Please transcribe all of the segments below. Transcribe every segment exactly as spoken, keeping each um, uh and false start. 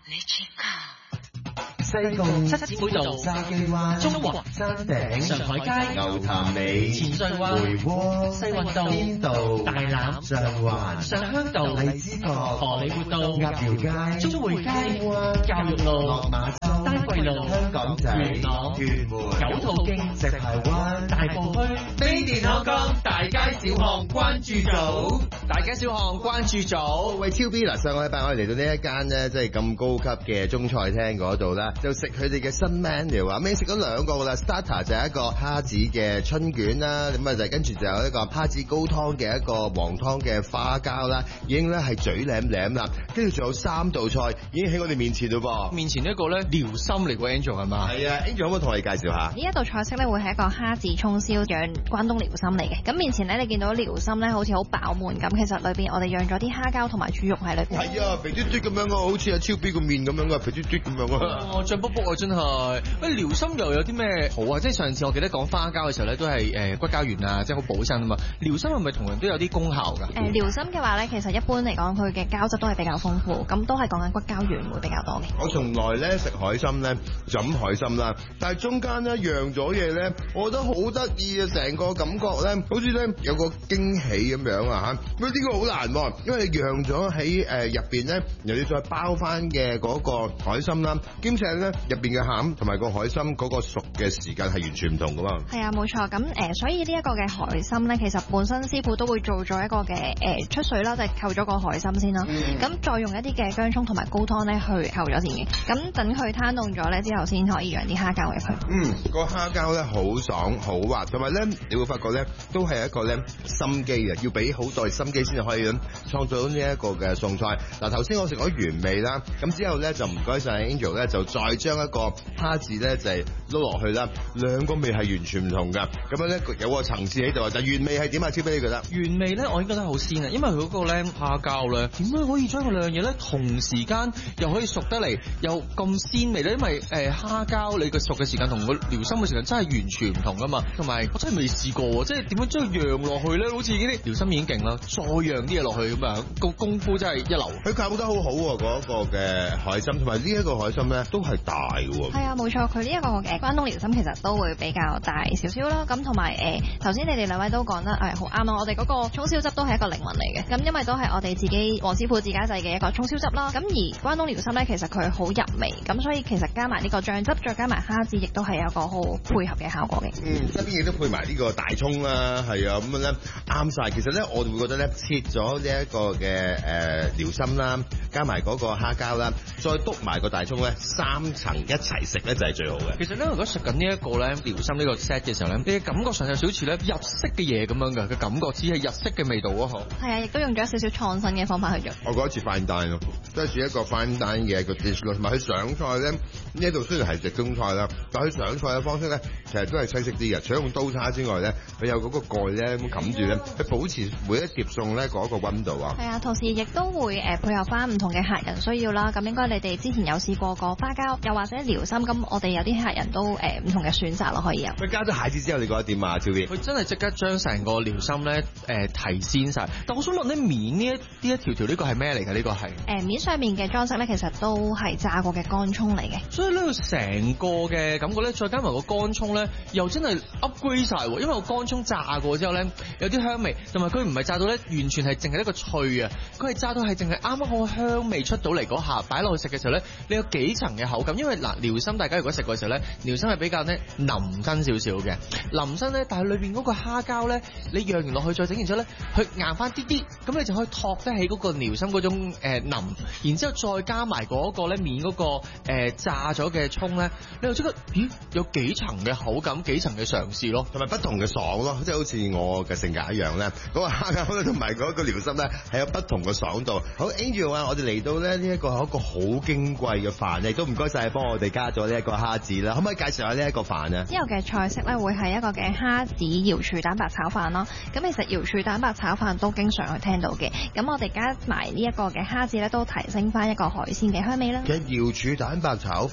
西貢七姊妹道、筲箕灣、中環山頂、上海街、牛潭尾、前水灣、梅窩、西運道、天道、大欖、上環、上鄉道、荔枝角、荷里活道、鴨寮街、中匯街、教育路、落馬洲、丹桂路、香港仔、元朗、屯門、九肚徑、石排灣、大埔墟、飛電香港大街小巷關注組， 大街小巷關注組。 喂 ，T V B 嗱，上個禮拜我哋嚟到呢一間咧，即係咁高級嘅中菜廳嗰度啦。就食佢哋嘅新 menu 啊，咩食咗兩個啦 ，starter 就係一個蝦子嘅春卷啦，咁啊就跟住就有一個蝦子高湯嘅一個黃湯嘅花膠啦，已經咧係嘴舐舐啦，跟住仲有三道菜已經喺我哋面前嘞噃。 面前一個咧遼參嚟喎 ，Angel 係嘛？ 係啊 ，Angel 可唔可以同我哋介紹下？ 呢一道菜式咧會係一個蝦子葱燒釀關東遼參嚟嘅，咁面前咧你見到遼參咧好似好飽滿咁，其實裏邊我哋釀咗啲蝦膠同埋豬肉喺裏邊。 係啊，肥嘟嘟咁樣啊，好似阿超 B 個面咁樣啊，肥嘟嘟咁樣啊。 哦，脹卜卜啊，真係。喂，遼參又有啲咩好啊？即係上次我記得講花膠嘅時候咧，都係誒、呃、骨膠原啊，即係好補身啊嘛。遼參係咪同樣都有啲功效㗎？誒、 呃，遼參嘅話咧，其實一般嚟講，佢嘅膠質都係比較豐富，咁都係講緊骨膠原會比較多嘅。 我從來咧食海參咧就咁海參啦，但係中間咧釀咗嘢咧，我覺得好得意啊！成個感覺咧，好似咧有個驚喜咁樣啊嚇。喂，呢個好難喎，因為你釀咗喺誒入邊咧，又要再包翻嘅嗰個海參啦，兼且咧入邊嘅餡同埋個海參嗰個熟嘅時間係完全唔同噶嘛。 係啊，冇錯。咁誒、呃，所以呢一個嘅海參咧，其實本身師傅都會做咗一個嘅誒、呃、出水啦，就係扣咗個海參先啦。咁、嗯、再用一啲嘅薑葱同埋高湯咧去扣咗先嘅。咁等佢攤凍咗咧之後，先可以釀啲蝦膠入去。 嗯，個蝦膠咧好爽好滑，同埋咧你會發覺咧都係一個咧心機嘅，要俾好多心機先至可以咁創造到呢一個嘅餸菜。嗱，頭先我食咗原味啦，咁之後咧就唔該晒 Angel 咧，就再將一個蝦子咧就係撈落去啦，兩個味係完全唔同噶。咁樣咧有個層次喺度啊，就原味係點啊？超俾你覺得原味咧，我已經覺得好鮮啊，因為佢嗰個咧蝦膠咧，點解可以將佢兩樣嘢咧同時間又可以熟得嚟，又咁鮮味咧？因為誒蝦膠你個熟嘅時間同個遼參嘅時間真係完全唔同噶嘛。同埋我真係未試過，即係點樣將佢釀落去咧？好似已經啲遼參已經勁啦，再釀啲嘢落去咁樣，個功夫真係一流。 佢教得好好喎，嗰個嘅海參同埋呢一個海參咧都係大嘅喎。 係啊，冇錯，佢呢一個嘅關東遼參其實都會比較大少少啦。咁同埋誒頭先你哋兩位都講得誒好啱啊！我哋嗰個葱燒汁都係一個靈魂嚟嘅。咁因為都係我哋自己黃師傅自家製嘅一個葱燒汁啦。咁而關東遼參咧，其實佢好入味，咁所以其實加埋呢個醬汁，再加埋蝦子，亦都係有個好配合嘅效果嘅。 嗯，側邊亦都配埋呢個大葱啦，係啊，咁樣咧啱晒。其實咧，我哋會覺得咧，切咗呢一個嘅誒遼參啦，加埋嗰個蝦膠啦，再篤埋個大葱咧，三層一齊食咧就係最好嘅。 其實咧，如果食緊呢一個咧遼參呢個 set 嘅時候咧，你嘅感覺上有少少似咧日式嘅嘢咁樣嘅，嘅感覺只係日式嘅味道啊！嗬。係啊，亦都用咗少少創新嘅方法去做。 我覺得似 fine dine 咯，即係似一個 fine dine 嘅一個 dish 咯，同埋佢上菜咧呢度雖然係食中菜啦，但係佢上菜嘅方式咧，其實都係西式啲嘅。除咗用刀叉之外咧，佢有嗰個蓋咧咁冚住咧，佢保持每一碟餸咧嗰個溫度啊。 係啊，同時亦都會誒配合翻唔同嘅客人需要啦。咁應該你哋之前有試過個花膠，又或者遼參，咁我哋有啲客人都誒唔、呃、同嘅選擇咯，可以有。 佢加咗蟹子之後，你覺得點啊？超 B？ 佢真係即刻將成個遼參咧誒提鮮晒。但我想問咧，面呢一呢一條條呢個係咩嚟㗎？呢、呢個係誒、 呃、面上面嘅裝飾咧，其實都係炸過嘅乾葱嚟嘅。 所以呢個成個嘅感覺咧，再加埋個乾葱咧，又真係 upgrade 晒喎。因為個乾葱炸過之後咧，有啲香味，同埋佢唔係炸到咧完全係淨係一個脆啊，佢係炸到係淨係啱啱好香味出到嚟嗰下，擺落去食嘅時候咧，你有幾層嘅口感。因為嗱遼參大家如果食過嘅時候咧，遼參係比較咧腍身少少嘅，腍身咧，但係裏邊嗰個蝦膠咧，你釀完落去再整完之後咧，佢硬翻啲啲，咁你就可以托得起嗰個遼參嗰種誒腍，然之後再加埋嗰個咧面嗰、嗰個誒、呃、炸咗嘅葱咧，你又覺得咦有幾層嘅口感，幾層嘅嘗試咯， 同埋不同嘅爽咯，即係好似我嘅性格一樣咧，嗰、嗰個蝦膠咧同埋嗰個遼參咧係有不同嘅爽度。好 Angel 啊，我哋嚟到咧呢一個係一個好矜貴嘅飯，亦都唔該晒幫我哋加咗呢一個蝦子啦，可唔可以介紹下呢一個飯啊？ 之後嘅菜式咧會係一個嘅蝦子瑤柱蛋白炒飯咯。咁其實瑤柱蛋白炒飯都經常去聽到嘅，咁我哋加埋呢一個嘅蝦子咧，都提升翻一個海鮮嘅香味啦。 其實瑤柱蛋白炒飯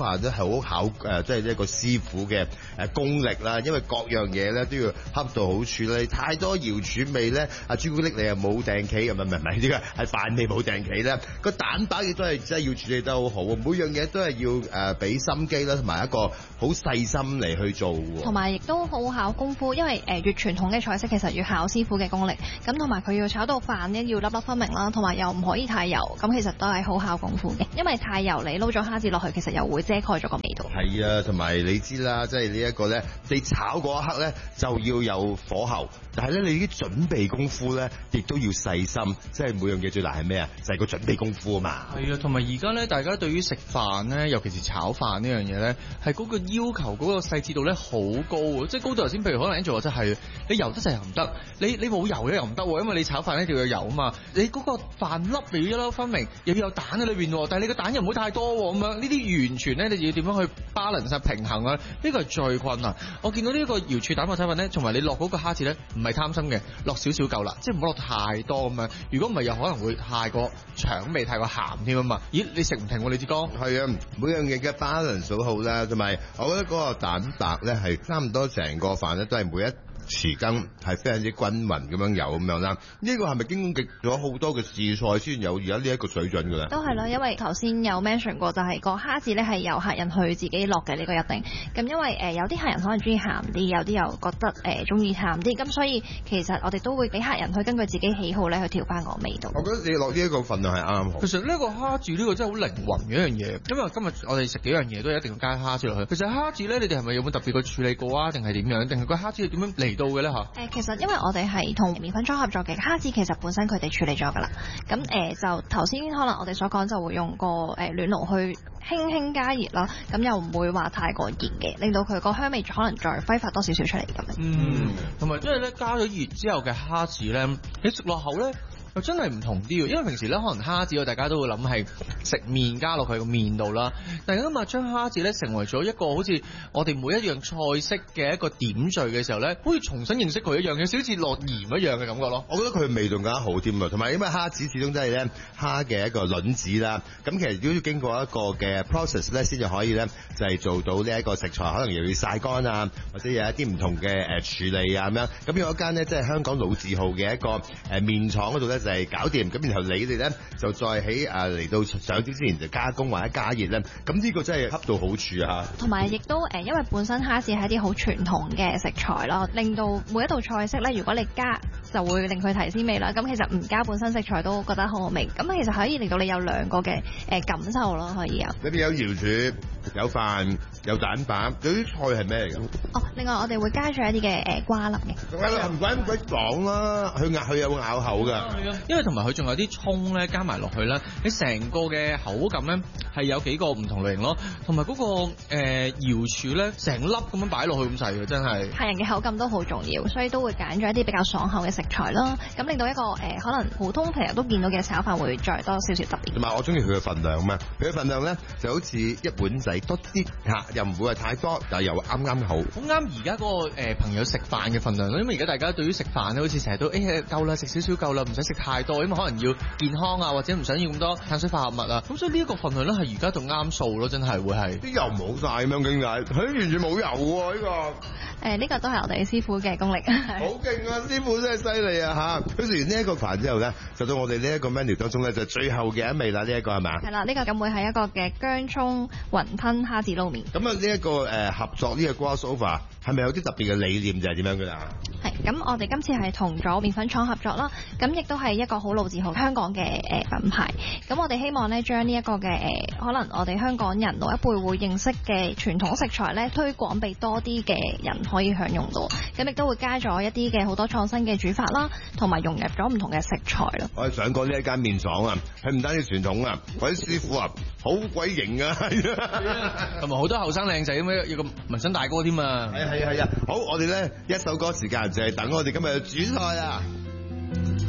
飯都係好考誒，即係一個師傅嘅誒功力啦。因為各樣嘢咧都要恰到好處咧，太多瑤柱味咧，啊朱古力你又冇訂企，唔係唔係唔係呢個係飯味冇訂企咧。個蛋白亦都係真係要處理得好好，每樣嘢都係要誒俾心機啦，同埋一個好細心嚟去做。 同埋亦都好考功夫，因為誒越傳統嘅菜式其實越考師傅嘅功力，咁同埋佢要炒到飯咧要粒粒分明啦，同埋又唔可以太油，咁其實都係好考功夫嘅。因為太油你撈咗蝦子落去，其實又會遮蓋咗個味道。 係啊，同埋你知啦，即係呢一個咧，你炒嗰一刻咧就要有火候，但係咧你啲準備功夫咧亦都要細心，即係每樣嘢最難係咩啊？就係個準備功夫啊嘛。 係啊，同埋而家咧，大家對於食飯咧，尤其是炒飯呢樣嘢咧，係嗰個要求嗰個細緻度咧好高啊！即係高到頭先，譬如可能 Angel 話真係你油得滯又唔得，你你冇油咧又唔得喎，因為你炒飯一定要有油啊嘛。你嗰個飯粒又要一粒分明，又要有蛋喺裏邊喎，但係你個蛋又唔好太多喎，咁樣呢啲完全咧你就要點樣去 balance 曬平衡啊？呢個係最困難。我見到呢個瑤柱蛋白炒飯咧，同埋你落嗰個蝦子咧，唔係貪心嘅，落少少夠啦，即係唔好落太多咁樣。如果唔係又可能會太過搶味、太過鹹添啊嘛。咦，你食唔停喎，李志剛？ 係啊，每樣嘢嘅 balance 好好啦，同埋我覺得嗰個蛋白咧係差唔多成個飯咧都係每一匙羹係非常之均勻咁樣有咁樣啦。呢個係咪經過咗好多嘅試菜先有而家呢一個水準嘅咧？ 都係啦，因為頭先有 mention 過，就係個蝦子咧係由客人去自己落嘅，呢個一定。咁因為誒、呃、有啲客人可能中意鹹啲，有啲又覺得誒中意淡啲，咁所以其實我哋都會俾客人去根據自己喜好咧去調翻個味道。 我覺得你落呢一個份量係啱好。 其實呢個蝦子呢個真係好靈魂嘅一樣嘢，因為今日我哋食幾樣嘢都一定要加蝦子落去。其實蝦子咧，你哋係咪有冇特別嘅處理過啊？定係點樣？定係個蝦子係點樣嚟到嘅咧？嚇？誒， 其實因為我哋係同麵粉廠合作嘅蝦子，其實本身佢哋處理咗㗎啦。咁誒、呃、就頭先可能我哋所講就會用個誒、呃、暖爐去輕輕加熱啦，咁又唔會話太過熱嘅，令到佢個香味可能再揮發多少少出嚟咁樣。 嗯，同埋因為咧加咗熱之後嘅蝦子咧，你食落口咧，又真係唔同啲喎，因為平時咧可能蝦子我大家都會諗係食麵加落去個麵度啦，但係今日將蝦子咧成為咗一個好似我哋每一樣菜式嘅一個點綴嘅時候咧，好似重新認識佢一樣，有少少似落鹽一樣嘅感覺咯。 我覺得佢味道更加好添啊，同埋因為蝦子始終都係咧蝦嘅一個卵子啦，咁其實都要經過一個嘅 process 咧，先至可以咧就係做到呢一個食材，可能又要曬乾啊，或者有一啲唔同嘅誒處理啊咁樣。咁有一間咧即係香港老字號嘅一個誒麵廠嗰度咧就係搞掂，咁然後你哋咧就再喺誒嚟到上碟之前就加工或者加熱咧，咁呢個真係恰到好處啊！ 同埋亦都誒，因為本身蝦子係一啲好傳統嘅食材咯，令到每一道菜式咧，如果你加就會令佢提鮮味啦。咁其實唔加本身食材都覺得好好味。咁其實可以令到你有兩個嘅誒感受咯，可以啊。 裏邊有瑤柱、有飯、有蛋白，有啲菜係咩嚟㗎？ 哦，另外我哋會加咗一啲嘅誒瓜粒嘅。 瓜粒唔鬼唔鬼講啦，佢咬佢有會咬口㗎。 因為同埋佢仲有啲葱咧加埋落去咧，你成個嘅口感咧係有幾個唔同類型咯，同埋嗰個誒瑤柱咧成粒咁樣擺落去咁滯嘅，真係客人嘅口感都好重要，所以都會揀咗一啲比較爽口嘅食材啦，咁令到一個誒、呃、可能普通平日都見到嘅炒飯會再多少少特別。 同埋我中意佢嘅份量嘛，佢嘅份量咧就好似一碗仔多啲嚇，又唔會係太多，但係又啱啱好。好啱而家嗰個誒朋友食飯嘅份量咯，因為而家大家對於食飯咧好似成日都誒夠啦，食少少夠啦，唔使食太多，因為可能要健康啊，或者唔想要咁多碳水化合物啊，咁所以呢一個份量咧係而家就啱數咯，真係會係啲油冇晒咁樣點解？佢完全冇油喎呢個。誒呢、 呃呢個都係我哋師傅嘅功力。 好勁啊！師傅真係犀利啊嚇！跟住完呢一個飯之後咧，就到我哋呢一個 menu 當中咧，就最後嘅一味啦。呢、這、一個係咪？ 係啦，呢、這個咁會係一個嘅薑葱雲吞蝦子撈麵。 咁啊呢一個誒合作呢個 crossover 係咪有啲特別嘅理念就係點樣㗎啦？ 係咁，我哋今次係同咗麵粉廠合作啦，咁亦都係一個好老字號香港嘅誒品牌。咁我哋希望咧將呢一個嘅誒，可能我哋香港人老一輩會認識嘅傳統食材咧，推廣俾多啲嘅人可以享用到。咁亦都會加咗一啲嘅好多創新嘅煮法啦，同埋融入咗唔同嘅食材咯。 我係上過呢一間麵廠啊，佢唔單止傳統啊，嗰啲師傅啊好鬼型啊， 同埋好多後生靚仔咁樣，有個紋身大哥添啊！ 係啊係啊係啊！好，我哋咧一首歌時間就係等我哋今日嘅主菜啊！